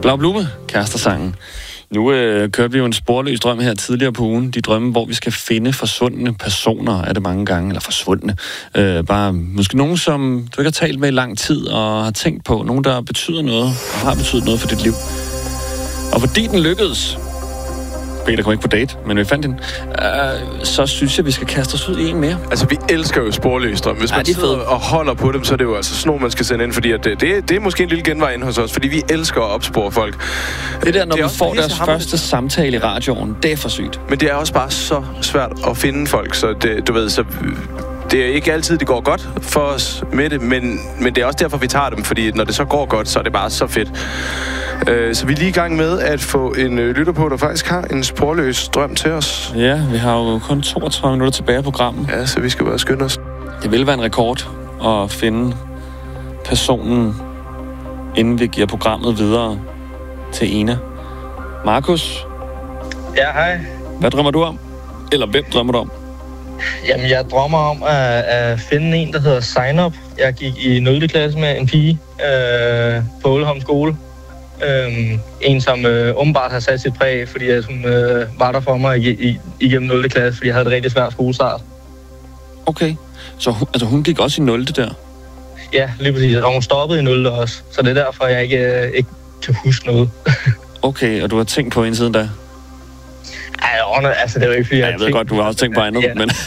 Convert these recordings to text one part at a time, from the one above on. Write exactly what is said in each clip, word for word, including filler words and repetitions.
Blau Blume, kærestesangen. Nu øh, kørte vi jo en sporløs drøm her tidligere på ugen. De drømme, hvor vi skal finde forsvundne personer, er det mange gange, eller forsvundne. Øh, bare måske nogen, som du ikke har talt med i lang tid, og har tænkt på. Nogen, der betyder noget, og har betydet noget for dit liv. Og fordi den lykkedes, Peter kom ikke på date, men vi fandt den, øh, så synes jeg, vi skal kaste os ud i en mere. Altså, vi elsker jo sporløs drøm. Hvis ja, man sidder og holder på dem, så er det jo altså sådan nogle, man skal sende ind, fordi at det, det, det er måske en lille genvej ind hos os, fordi vi elsker at opspore folk. Det der, når vi får deres første samtale i radioen, det er for sygt. Men det er også bare så svært at finde folk, så det, du ved, så det er ikke altid, det går godt for os med det, men, men det er også derfor, vi tager dem, fordi når det så går godt, så er det bare så fedt. Uh, så vi er lige i gang med at få en uh, lytter på, der faktisk har en sporløs drøm til os. Ja, vi har jo kun toogtredive minutter tilbage i programmet. Ja, så vi skal bare skynde os. Det vil være en rekord at finde personen, inden vi giver programmet videre til Ina. Markus? Ja, hej. Hvad drømmer du om? Eller hvem drømmer du om? Jamen, jeg drømmer om at, at finde en, der hedder Sign Up. Jeg gik i nul klasse med en pige øh, på Ålholm skole. Øhm, en, som øh, åbenbart har sat sit præg, fordi at hun øh, var der for mig i, i, igennem nul klasse, fordi jeg havde et rigtig svært skolestart. Okay, så hun, altså, hun gik også i nul der? Ja, lige præcis. Og hun stoppede i nul også, så det er derfor, jeg ikke, øh, ikke kan huske noget. Okay, og du har tænkt på en siden da? Ej, altså det er jo ikke, fordi jeg... Ja, jeg ved godt, du har også tænkt på andet, ja. men...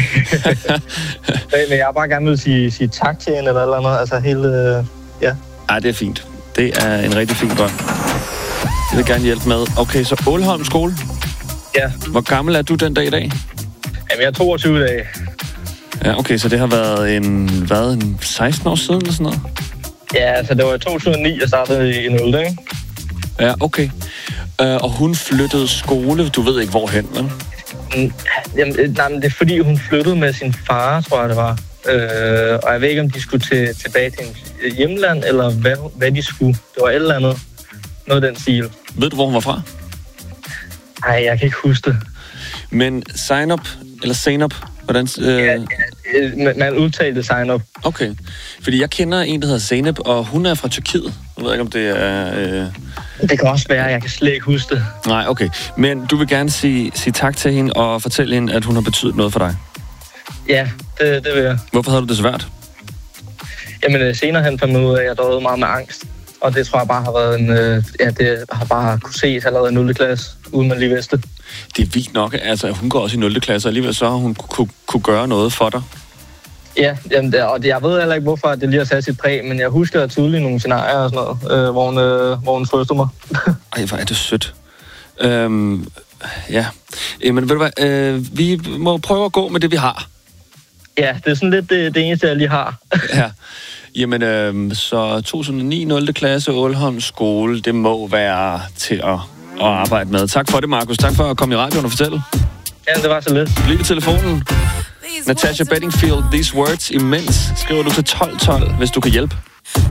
men jeg har bare gerne vil sige, sige tak til hende eller eller andet, altså hele... Øh, ja. Ej, det er fint. Det er en rigtig fin drøm. Det vil gerne hjælpe med. Okay, så Ålholm skole. Ja. Hvor gammel er du den dag i dag? Jamen, jeg er toogtyve dage. Ja, okay, så det har været en, hvad, en seksten år siden eller sådan noget? Ja, altså det var i to tusind og ni, jeg startede i nul, ikke? Ja, okay. Uh, og hun flyttede skole, du ved ikke hvorhen, vel? Mm, jamen, nej, men det er fordi, hun flyttede med sin far, tror jeg det var. Øh, og jeg ved ikke, om de skulle til, tilbage til en hjemland, eller hvad, hvad de skulle. Det var et eller andet. Noget af den stil. Ved du, hvor hun var fra? Nej, jeg kan ikke huske det. Men Sign Up, eller Sign Up, hvordan... Øh... Ja, ja, man udtalte Sign Up. Okay, fordi jeg kender en, der hedder Zeynep, og hun er fra Tyrkiet. Jeg ved ikke, om det er... Øh... Det kan også være, jeg kan slet ikke huske det. Nej, okay. Men du vil gerne sige, sige tak til hende, og fortælle hende, at hun har betydet noget for dig? Ja, det, det vil jeg. Hvorfor havde du det svært? Jamen, senere hen fandt jeg ud af, at jeg døde meget med angst. Og det tror jeg bare har været en... Øh, ja, det har bare kunne ses allerede i nul klasse, uden man lige vidste det. Det er vildt nok. Altså, hun går også i nul klasse, og alligevel så har hun kunne, kunne gøre noget for dig. Ja, jamen, det, og det, jeg ved heller ikke, hvorfor det lige har sat sit præg, men jeg husker tydeligt nogle scenarier og sådan noget, øh, hvor, hun, øh, hvor hun trøster mig. Ej, hvor er det sødt. Øhm, ja. Jamen, ved du hvad? Øh, vi må prøve at gå med det, vi har. Ja, det er sådan lidt det, det eneste, jeg lige har. Ja. Jamen, øh, så to tusind og ni, nul klasse, Ålholm skole, det må være til at, at arbejde med. Tak for det, Markus. Tak for at komme i radioen og fortælle. Ja, det var så lidt. Bliv ved telefonen. Natasha Bedingfield, These Words, imens skriver du til tolv tolv, hvis du kan hjælpe.